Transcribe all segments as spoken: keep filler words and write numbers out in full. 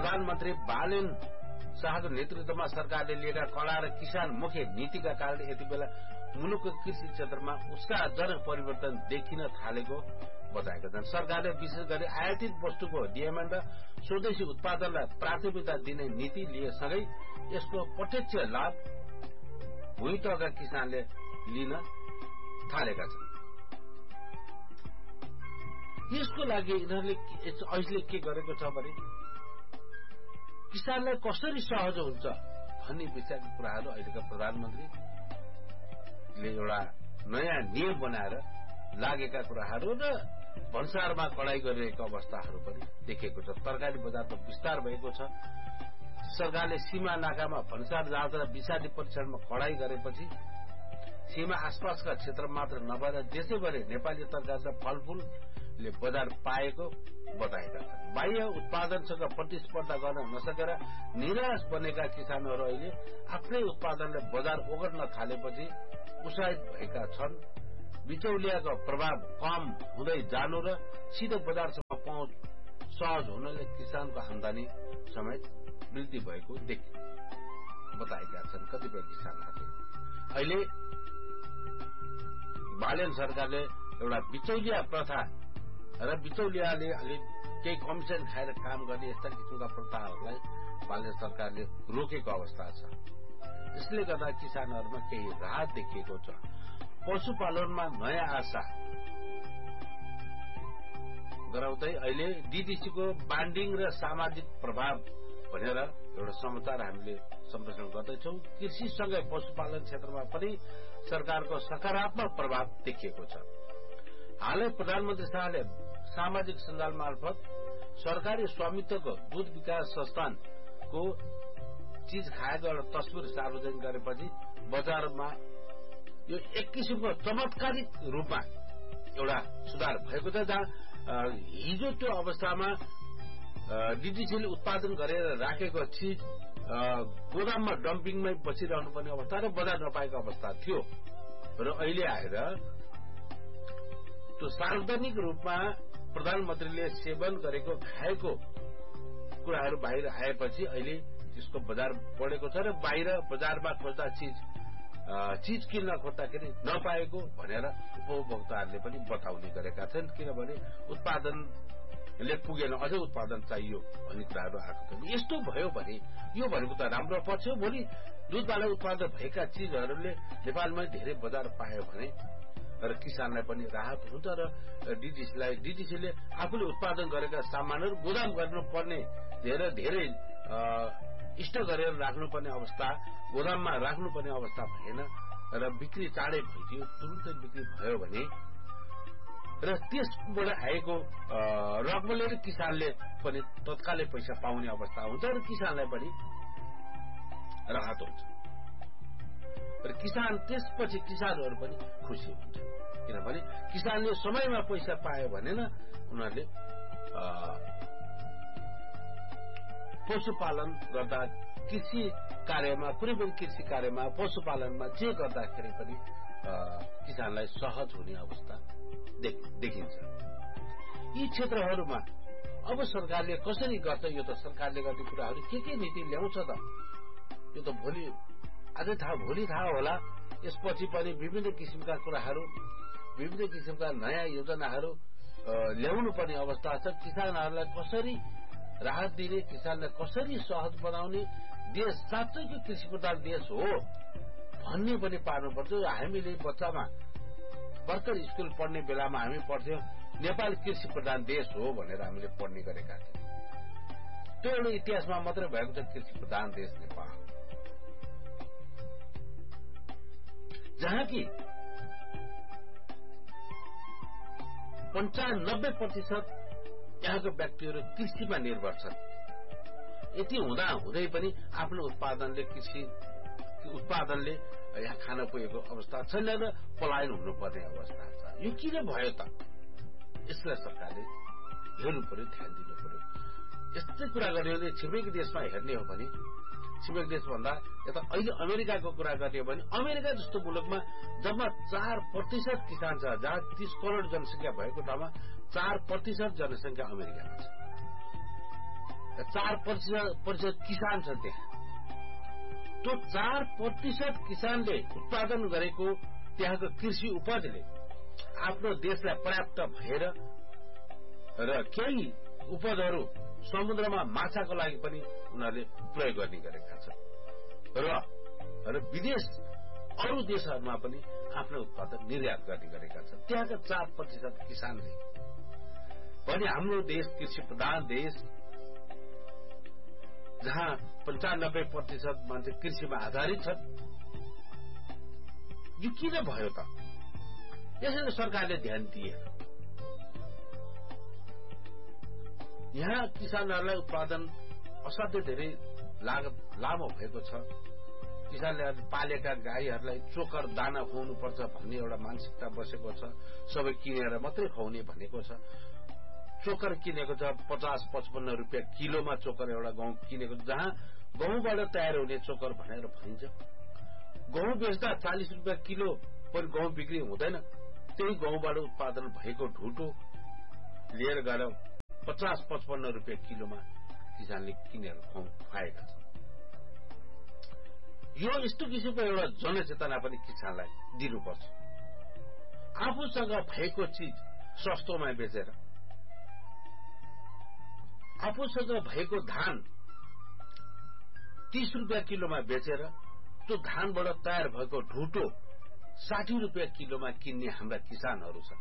प्रधानमन्त्री बालेन शाहको नेतृत्वमा सरकारले लिएका कड़ा र किसान मुखी नीतिका कारण यति बेला मुलुकको कृषि क्षेत्रमा उत्साहजनक परिवर्तन देखिन थालेको बताएका छन्। सरकारले विशेष गरी आयातित वस्तुको नियमन र स्वदेशी उत्पादनलाई प्राथमिकता दिने नीति लिएसँगै यसको प्रत्यक्ष लाभ भूइँतका किसानले लिन थालेका छन्। यसको लागि यिनीहरूले अहिले के गरेको छ भने किसानलाई कसरी सहज हुन्छ भन्ने विषयका कुराहरू अहिलेका प्रधानमन्त्रीले एउटा नयाँ नियम बनाएर लागेका कुराहरू र भन्सारमा कडाई गरिरहेको अवस्थाहरू पनि देखिएको छ। तरकारी बजारको विस्तार भएको छ। सरकारले सीमा नाकामा भन्सार जाँच र विषादी परीक्षणमा कडाई गरेपछि सीमा आसपासका क्षेत्र मात्र नभएर देशैभरि नेपाली तरकारी र फलफूलले बजार पाएको बताएका छन्। बाह्य उत्पादनसँग प्रतिस्पर्धा गर्न नसकेर निराश बनेका किसानहरू अहिले आफ्नै उत्पादनले बजार ओगट्न थालेपछि उत्साहित भएका छन्। बिचौलियाको प्रभाव कम हुँदै जानु र सिधै बजारसम्म पहुँच सहज हुनाले किसानको आमदानी समेत वृद्धि भएको देखि बताएका छन् कतिपय किसानहरूले। अहिले बालेन सरकारले एउटा बिचौलिया प्रथा र बिचौलियाले अलि केही कमिसन खाएर काम गर्ने यस्ता किसिमका प्रथाहरूलाई बालेन सरकारले रोकेको अवस्था छ। यसले गर्दा किसानहरूमा केही राहत देखिएको छ। पशुपालनमा नयाँ आशा गराउँदै अहिले डीडीसीको बान्डिङ र सामाजिक प्रभाव भनेर एउटा समाचार हामीले सम्प्रेषण गर्दैछौं। कृषिसँगै पशुपालन क्षेत्रमा पनि सरकारको सकारात्मक प्रभाव देखिएको छ। हालै प्रधानमन्त्री शाहले सामाजिक सञ्जाल मार्फत सरकारी स्वामित्वको दूध विकास संस्थानको चीज खाएको एउटा तस्विर सार्वजनिक गरेपछि बजारमा यो एक किसिमको चमत्कारिक रूपमा एउटा सुधार भएको छ। जहाँ हिजो त्यो अवस्थामा डीडीसीले उत्पादन गरेर राखेको चीज गोदाममा डम्पिङमै बसिरहनु पर्ने अवस्था र बजार नपाएको अवस्था थियो र अहिले आएर त्यो सार्वजनिक रूपमा प्रधानमन्त्रीले सेवन गरेको खाएको कुराहरू बाहिर आएपछि अहिले त्यसको बजार बढेको छ र बाहिर बजारमा खोज्दा चीज चीज किन्न खोज्दाखेरि नपाएको भनेर उपभोक्ताहरूले पनि बताउने गरेका छन्। किनभने उत्पादनले पुगेन, अझै उत्पादन चाहियो भन्ने कुराहरू आएको छ। यस्तो भयो भने यो भनेको त राम्रो पक्ष हो। भोलि दूधबाट उत्पादन भएका चीजहरूले नेपालमै धेरै बजार पायो भने र किसानलाई पनि राहत हुन्छ र डीडीसीलाई डीडीसीले आफूले उत्पादन गरेका सामानहरू गोदाम गर्नुपर्ने धेरै धेरै स्टक गरेर राख्नुपर्ने अवस्था, गोदाममा राख्नुपर्ने अवस्था भएन र बिक्री चाँडै भइदियो। तुरुन्तै बिक्री भयो भने र त्यसबाट आएको रकमले किसानले पनि तत्कालै पैसा पाउने अवस्था हुन्छ र किसानलाई पनि राहत हुन्छ र किसान त्यसपछि किसानहरू पनि खुसी हुन्छ। किनभने किसानले समयमा पैसा पायो भने न उनीहरूले पशुपालन गर्दा कृषि कार्यमा कुनै पनि कृषि कार्यमा पशुपालनमा जे गर्दाखेरि पनि किसानलाई सहज हुने अवस्था देखिन्छ। यी क्षेत्रहरूमा अब सरकारले कसरी गर्छ, यो त सरकारले गर्ने कुराहरू के के नीति ल्याउँछ त यो त भोलि अझै थाहा भोलि थाहा होला। यसपछि पनि विभिन्न किसिमका कुराहरू, विभिन्न किसिमका नयाँ योजनाहरू ल्याउनु पर्ने अवस्था छ। किसानहरूलाई कसरी राहत दिने, किसानलाई कसरी सहज बनाउने, देश साँच्चैको कृषि प्रधान देश हो भन्ने पनि पार्नुपर्छ। हामीले बच्चामा भर्खर स्कुल पढ्ने बेलामा हामी पढ्थ्यौं नेपाल कृषि प्रधान देश हो भनेर हामीले पढ्ने गरेका थियौं। त्यो एउटा इतिहासमा मात्रै भएको छ कृषि प्रधान देश नेपाल, जहाँ कि पन्चानब्बे प्रतिशत यहाँको व्यक्तिहरू कृषिमा निर्भर छन्। यति हुँदा हुँदै पनि आफ्नो उत्पादनले कृषि उत्पादनले यहाँ खान पुगेको अवस्था छैन र पलायन हुनुपर्ने अवस्था छ। यो किन भयो त? यसलाई सरकारले हेर्नु पर्यो, ध्यान दिनु पर्यो। यस्तै कुरा गर्ने हो भने छिमेकी देशमा हेर्ने हो भने छिमेकी देश भन्दा यता अहिले अमेरिकाको कुरा गर्ने हो भने अमेरिका जस्तो मुलुकमा जम्मा चार प्रतिशत किसान छ। जहाँ तीस करोड़ जनसंख्या भएको ठाउँमा चार प्रतिशत जनसंख्या अमेरिकामा छ। चार प्रतिशत किसान छ त्यहाँ। त्यो चार प्रतिशत किसानले उत्पादन गरेको त्यहाँको कृषि उपजले आफ्नो देशलाई पर्याप्त भएर र केही उपजहरू समुद्रमा माछाको लागि पनि उनीहरूले प्रयोग गर्ने गरेका छन् र र विदेश अरू देशहरूमा पनि आफ्नो उत्पादन निर्यात गर्ने गरेका छन् त्यहाँका चार प्रतिशत किसानले। भने हाम्रो देश कृषि प्रधान देश जहाँ पन्चानब्बे प्रतिशत मान्छे कृषिमा आधारित छन्, यो किन भयो त? यसरी सरकारले ध्यान दिए। यहाँ किसानहरूलाई उत्पादन असाध्यै धेरै लागत लामो भएको छ। किसानले पालेका गाईहरूलाई चोकर दाना खुवाउनुपर्छ भन्ने एउटा मानसिकता बसेको छ। सबै किनेर मात्रै खुवाउने भनेको छ। चोकर किनेको छ पचास पचपन्न रुपियाँ किलोमा चोकर एउटा गहुँ किनेको छ, जहाँ गहुँबाट तयार हुने चोकर भनेर भनिन्छ। गहुँ बेच्दा चालिस रुपियाँ किलो पनि गहुँ बिक्री हुँदैन। त्यही गहुँबाट उत्पादन भएको ढुटो लिएर गएर पचास पचपन्न रुपियाँ किलोमा किसानले किनेर खुवाएका छन्। यो यस्तो किसिमको एउटा जनचेतना पनि किसानलाई दिनुपर्छ। आफूसँग भएको चिज सस्तोमा बेचेर, आफूसँग भएको धान तीस रुपियाँ किलोमा बेचेर त्यो धानबाट तयार भएको ढुटो साठी रुपियाँ किलोमा किन्ने हाम्रा किसानहरू छन्।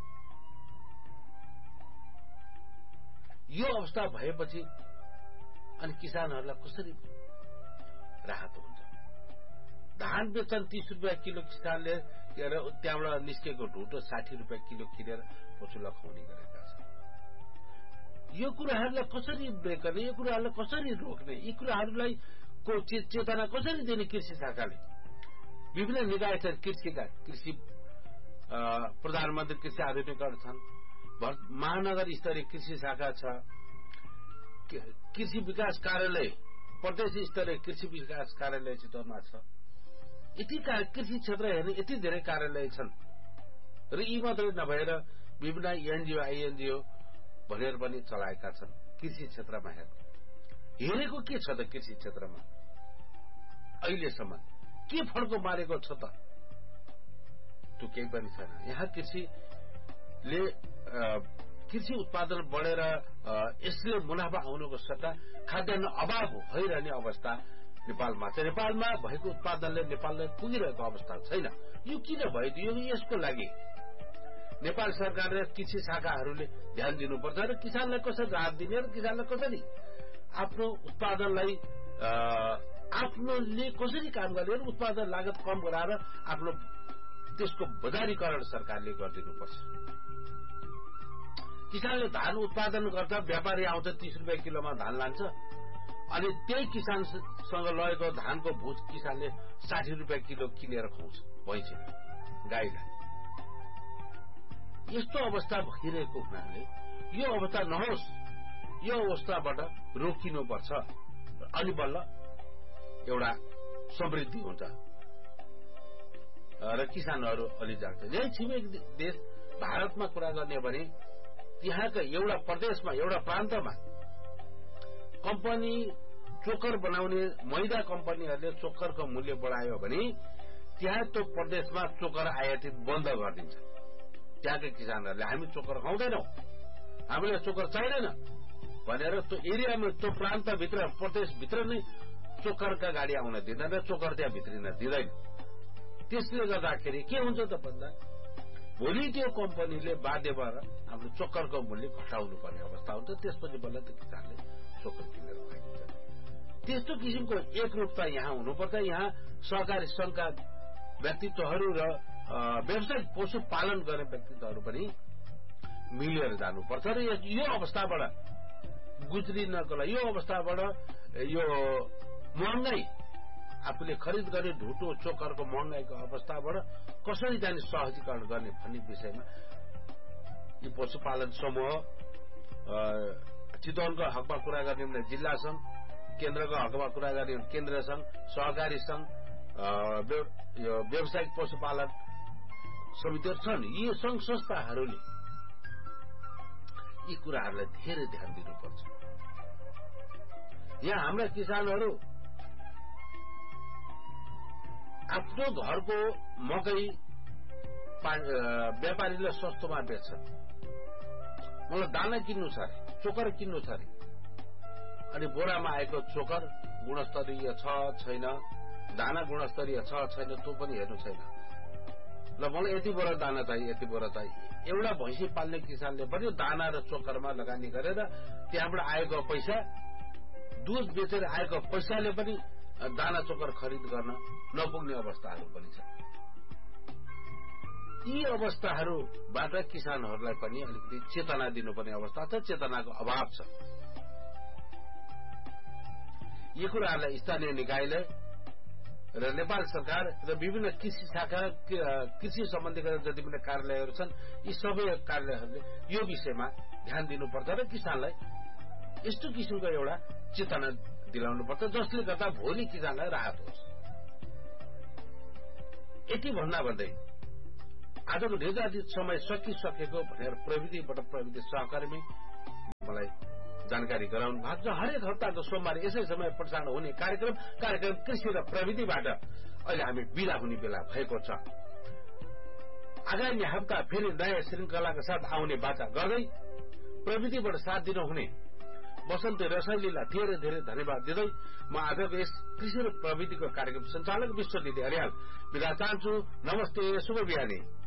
यो अवस्था भएपछि अनि किसानहरूलाई कसरी राहत हुन्छ? धान बेच्छन् तीस रुपियाँ किलो किसानले, त्यहाँबाट निस्केको ढुटो साठी रुपियाँ किलो किनेर पछुल्ला खुवाउने गरेका छन्। यो कुराहरूलाई कसरी ब्रेक गर्ने, यो कुराहरूलाई कसरी रोक्ने, यी कुराहरूलाई को चेतना कसरी दिने? कृषि शाखाले विभिन्न निकाय छन् कृषिका, कृषि प्रधानमन्त्री कृषि आधुनिकीकरण छन्, महानगर स्तरीय कृषि शाखा छ, कृषि विकास कार्यालय प्रदेश स्तरीय कृषि विकास कार्यालय चितवनमा छ। यति कृषि क्षेत्र हेर्ने यति धेरै कार्यालय छन् र यी मात्रै नभएर विभिन्न एनजिओ आइएनजिओ भनेर पनि चलाएका छन्। कृषि क्षेत्रमा हेर्ने हेरेको के छ त? कृषि क्षेत्रमा अहिलेसम्म के फड्को मारेको छ त? त्यो केही पनि छैन। यहाँ कृषिले कृषि उत्पादन बढेर यसले मुनाफा आउनुको सट्टा खाद्यान्न अभाव भइरहने अवस्था नेपालमा छ। नेपालमा भएको उत्पादनले नेपाललाई पुगिरहेको अवस्था छैन। यो किन भयो? यो यसको लागि नेपाल सरकार र कृषि शाखाहरूले ध्यान दिनुपर्छ र किसानलाई कसरी राहत दिने र किसानलाई कसरी आफ्नो उत्पादनलाई आफ्नोले कसरी काम गर्ने र उत्पादन लागत कम गराएर आफ्नो त्यसको बजारीकरण सरकारले गरिदिनुपर्छ। किसानले धान उत्पादन गर्छ, व्यापारी आउँछ तीस रुपियाँ किलोमा धान लान्छ, अनि त्यही किसानसँग लगेको धानको भुज किसानले साठी रुपियाँ किलो किनेर खुवाउँछ भैँसी गाईलाई। यस्तो अवस्था भइरहेको हुनाले यो अवस्था नहोस्, यो अवस्थाबाट रोकिनुपर्छ अनि बल्ल एउटा समृद्धि हुन्छ र किसानहरू अलि जाग्छ। यही छिमेकी देश भारतमा कुरा गर्ने भने त्यहाँका एउटा प्रदेशमा एउटा प्रान्तमा कम्पनी चोकर बनाउने मैदा कम्पनीहरूले चोकरको मूल्य बढायो भने त्यहाँ त्यो प्रदेशमा चोकर आयातित बन्द गरिदिन्छ। त्यहाँका किसानहरूले हामी चोकर खाउँदैनौँ, हामीलाई चोकर चाहिँदैन भनेर त्यो एरियामा त्यो प्रान्तभित्र प्रदेशभित्र नै चोकरका गाडी आउन दिँदैन, चोकर त्यहाँ भित्रिन दिँदैन। त्यसले गर्दाखेरि के हुन्छ त भन्दा भोलि त्यो कम्पनीले बाध्य भएर आफ्नो चोकरको मूल्य घटाउनु पर्ने अवस्था हुन्छ। त्यसपछि बल्ल त किसानले चोकर किनेर खाइदिन्छ। त्यस्तो किसिमको एकरूपता यहाँ हुनुपर्छ। यहाँ सहकारी संघका व्यक्तित्वहरू र व्यावसायिक पशुपालन गर्ने व्यक्तित्वहरू पनि मिलेर जानुपर्छ र यो अवस्थाबाट गुज्रिनको लागि, यो अवस्थाबाट यो महँगाई आफूले खरिद गर्ने ढुटो चोकरको महँगाईको अवस्थाबाट कसरी जाने सहजीकरण गर्ने भन्ने विषयमा यी पशुपालन समूह, चितवनको हकमा कुरा गर्ने भने जिल्ला संघ, केन्द्रको हकमा कुरा गर्ने भने केन्द्र संघ, सहकारी संघ, व्यावसायिक पशुपालन समितिहरू छन्। यी संघ संस्थाहरूले यी कुराहरूलाई धेरै ध्यान दिनुपर्छ। यहाँ हाम्रा किसानहरू आफ्नो घरको मकै व्यापारीले सस्तोमा बेच्छन्। मलाई दाना किन्नु छ अरे, चोकर किन्नु छ अरे, अनि बोरामा आएको चोकर गुणस्तरीय छ छैन, दाना गुणस्तरीय छ छैन त्यो पनि हेर्नु छैन। ल मलाई यति बोरा दाना चाहिए, यति बोरा चाहिए। एउटा भैँसी पाल्ने किसानले पनि दाना र चोकरमा लगानी गरेर त्यहाँबाट आएको पैसा, दूध बेचेर आएको पैसाले पनि दाना चोकर खरिद गर्न नपुग्ने अवस्थाहरू पनि छ। यी अवस्थाहरूबाट किसानहरूलाई पनि अलिकति चेतना दिनुपर्ने अवस्था छ, चेतनाको अभाव छ। यी कुराहरूलाई स्थानीय निकायले र नेपाल सरकार र विभिन्न कृषि शाखा, कृषि सम्बन्धी जति पनि कार्यालयहरू छन्, यी सबै कार्यालयहरूले यो विषयमा ध्यान दिनुपर्छ र किसानलाई यस्तो किसिमको एउटा चेतना दिलाउनुपर्छ जसले गर्दा भोलि किसानलाई राहत होस्। यति भन्दा भन्दै आजको निर्धारित समय सकिसकेको भनेर प्रविधिबाट प्रविधि सहकर्मी मलाई जानकारी गराउनु भएको छ। हरेक हप्ताको सोमबार यसै समय प्रसारण हुने कार्यक्रम कार्यक्रम कृषि र प्रविधिबाट अहिले हामी बिदा हुने बेला भएको छ। आगामी हप्ता फेरि नयाँ श्रृंखलाका साथ आउने बाचा गर्दै प्रविधिबाट साथ दिनुहुने वसन्त रसाइलीलाई धेरै धेरै धन्यवाद दिँदै म आजको यस कृषि र प्रविधिको कार्यक्रम सञ्चालक विश्वजित अर्याल बिदा चाहन्छु। नमस्ते, शुभ बिहानी।